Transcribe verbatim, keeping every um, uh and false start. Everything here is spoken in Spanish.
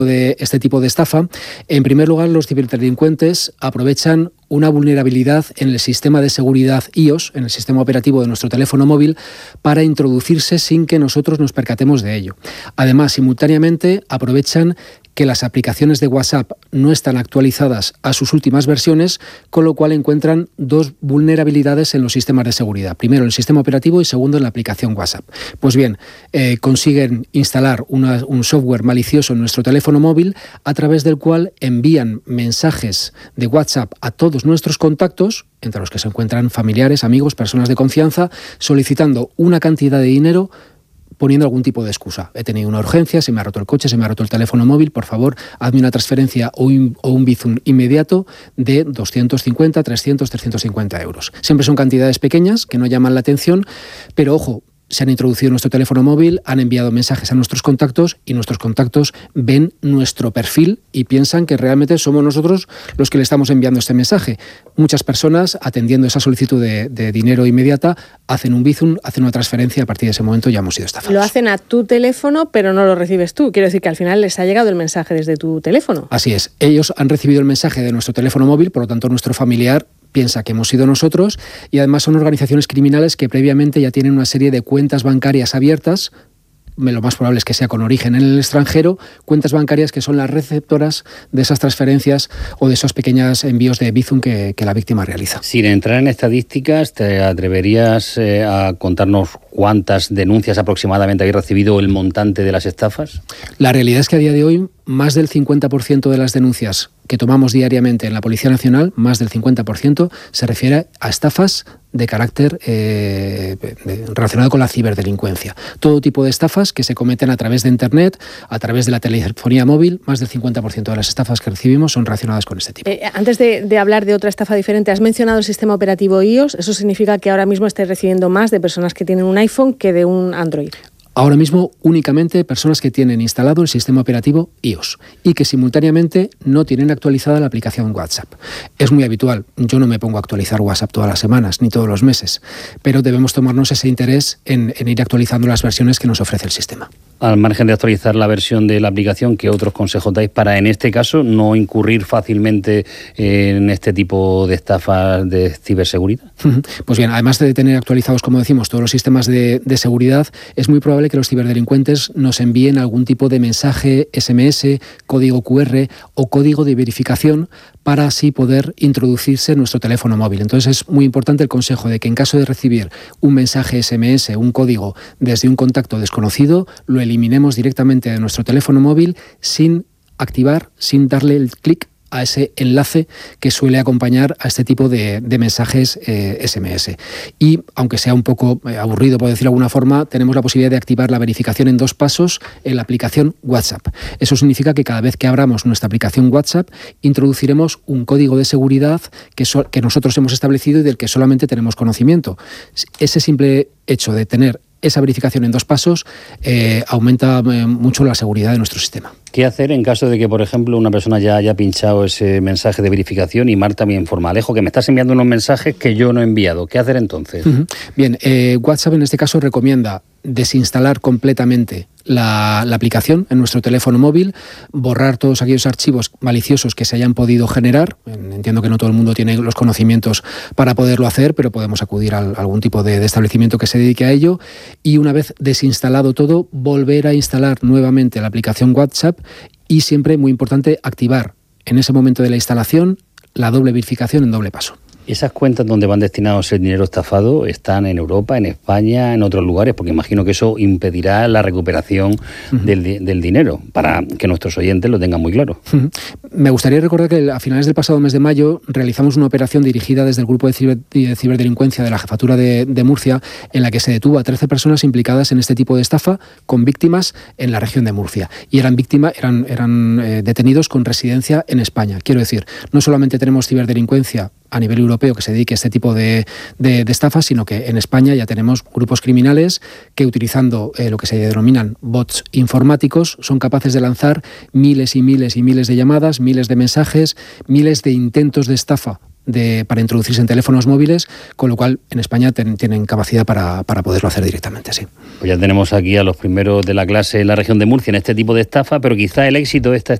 de este tipo de estafa. En primer lugar, los ciberdelincuentes aprovechan una vulnerabilidad en el sistema de seguridad iOS, en el sistema operativo de nuestro teléfono móvil, para introducirse sin que nosotros nos percatemos de ello. Además, simultáneamente aprovechan que las aplicaciones de WhatsApp no están actualizadas a sus últimas versiones, con lo cual encuentran dos vulnerabilidades en los sistemas de seguridad. Primero, en el sistema operativo y segundo, en la aplicación WhatsApp. Pues bien, eh, consiguen instalar una, un software malicioso en nuestro teléfono móvil a través del cual envían mensajes de WhatsApp a todos nuestros contactos, entre los que se encuentran familiares, amigos, personas de confianza, solicitando una cantidad de dinero poniendo algún tipo de excusa. He tenido una urgencia, se me ha roto el coche, se me ha roto el teléfono móvil, por favor, hazme una transferencia o un, o un Bizum inmediato de doscientos cincuenta, trescientos, trescientos cincuenta euros. Siempre son cantidades pequeñas que no llaman la atención, pero ojo, se han introducido en nuestro teléfono móvil, han enviado mensajes a nuestros contactos y nuestros contactos ven nuestro perfil y piensan que realmente somos nosotros los que le estamos enviando este mensaje. Muchas personas, atendiendo esa solicitud de, de dinero inmediata, hacen un Bizum, hacen una transferencia y a partir de ese momento ya hemos sido estafados. Lo hacen a tu teléfono, pero no lo recibes tú. Quiero decir que al final les ha llegado el mensaje desde tu teléfono. Así es. Ellos han recibido el mensaje de nuestro teléfono móvil, por lo tanto nuestro familiar piensa que hemos sido nosotros, y además son organizaciones criminales que previamente ya tienen una serie de cuentas bancarias abiertas. Lo más probable es que sea con origen en el extranjero, cuentas bancarias que son las receptoras de esas transferencias o de esos pequeños envíos de Bizum que, que la víctima realiza. Sin entrar en estadísticas, ¿te atreverías eh, a contarnos cuántas denuncias aproximadamente habéis recibido, el montante de las estafas? La realidad es que a día de hoy más del cincuenta por ciento de las denuncias que tomamos diariamente en la Policía Nacional, más del cincuenta por ciento, se refiere a estafas de carácter eh, de, relacionado con la ciberdelincuencia. Todo tipo de estafas que se cometen a través de Internet, a través de la telefonía móvil. Más del cincuenta por ciento de las estafas que recibimos son relacionadas con este tipo. Eh, antes de, de hablar de otra estafa diferente, has mencionado el sistema operativo iOS. ¿Eso significa que ahora mismo estés recibiendo más de personas que tienen un iPhone que de un Android? Ahora mismo únicamente personas que tienen instalado el sistema operativo iOS y que simultáneamente no tienen actualizada la aplicación WhatsApp. Es muy habitual, yo no me pongo a actualizar WhatsApp todas las semanas ni todos los meses, pero debemos tomarnos ese interés en, en ir actualizando las versiones que nos ofrece el sistema. Al margen de actualizar la versión de la aplicación, ¿qué otros consejos dais para, en este caso, no incurrir fácilmente en este tipo de estafas de ciberseguridad? Pues bien, además de tener actualizados, como decimos, todos los sistemas de, de seguridad, es muy probable que los ciberdelincuentes nos envíen algún tipo de mensaje ese eme ese, código cu erre o código de verificación para así poder introducirse en nuestro teléfono móvil. Entonces es muy importante el consejo de que en caso de recibir un mensaje ese eme ese, un código desde un contacto desconocido, lo eliminemos directamente de nuestro teléfono móvil sin activar, sin darle el clic a ese enlace que suele acompañar a este tipo de, de mensajes eh, ese eme ese. Y aunque sea un poco eh, aburrido, por decirlo de alguna forma, tenemos la posibilidad de activar la verificación en dos pasos en la aplicación WhatsApp. Eso significa que cada vez que abramos nuestra aplicación WhatsApp, introduciremos un código de seguridad que, so- que nosotros hemos establecido y del que solamente tenemos conocimiento. Ese simple hecho de tener esa verificación en dos pasos eh, aumenta eh, mucho la seguridad de nuestro sistema. ¿Qué hacer en caso de que, por ejemplo, una persona ya haya pinchado ese mensaje de verificación y Marta me informa, Alejo, que me estás enviando unos mensajes que yo no he enviado? ¿Qué hacer entonces? Uh-huh. Bien, eh, WhatsApp en este caso recomienda desinstalar completamente la, la aplicación en nuestro teléfono móvil, borrar todos aquellos archivos maliciosos que se hayan podido generar. Entiendo que no todo el mundo tiene los conocimientos para poderlo hacer, pero podemos acudir a algún tipo de, de establecimiento que se dedique a ello, y una vez desinstalado todo, volver a instalar nuevamente la aplicación WhatsApp y siempre, muy importante, activar en ese momento de la instalación la doble verificación en doble paso. ¿Esas cuentas donde van destinados el dinero estafado están en Europa, en España, en otros lugares? Porque imagino que eso impedirá la recuperación uh-huh. del, del dinero, para que nuestros oyentes lo tengan muy claro. Uh-huh. Me gustaría recordar que a finales del pasado mes de mayo realizamos una operación dirigida desde el Grupo de, ciber, de Ciberdelincuencia de la Jefatura de, de Murcia, en la que se detuvo a trece personas implicadas en este tipo de estafa, con víctimas en la región de Murcia. Y eran víctimas, eran, eran eh, detenidos con residencia en España. Quiero decir, no solamente tenemos ciberdelincuencia a nivel europeo que se dedique a este tipo de, de, de estafas, sino que en España ya tenemos grupos criminales que, utilizando eh, lo que se denominan bots informáticos, son capaces de lanzar miles y miles y miles de llamadas, miles de mensajes, miles de intentos de estafa de, para introducirse en teléfonos móviles, con lo cual en España ten, tienen capacidad para, para poderlo hacer directamente, sí. Pues ya tenemos aquí a los primeros de la clase en la región de Murcia en este tipo de estafa, pero quizá el éxito de esta